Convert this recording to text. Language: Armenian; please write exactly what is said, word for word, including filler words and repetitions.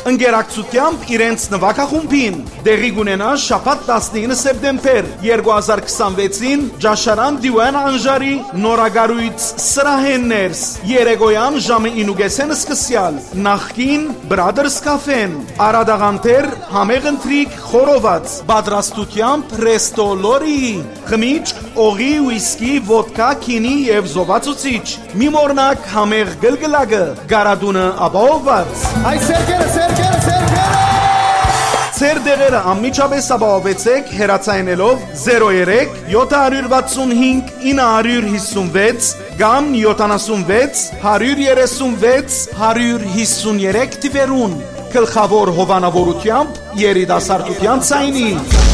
ընկերակցությամբ իրենց նվագախումբին։ Դեղի կունենա շաբաթ տասնինը սեպտեմբեր երկու հազար քսանվեցին Ջաշարան Դիվան Անժարի նորագարույց սրահեններս երեկոյան ժամը ինուգեսեն սկսյալ նախքին Brothers Cafe-ն Արադաղանտեր համեղ ընթրիք խորոված պատրաստությամբ Resto Lori խմիչք օղի ուիսկի ոդկա քինի եւ զովացուցիչ մի մորնակ համեղ գլգլակը գարադունը ապահովված Այ սերկերը սերկերը սերկերը Ձեր դեղերը անմիջապես ապահովեցեք հեռացայինելով zero three seven six five nine five six կամ յոթանասունվեց հարյուր երեսունվեց հարյուր հիսուներեք թվերուն գլխավոր հովանավորությամբ երիտասարդության ցայնի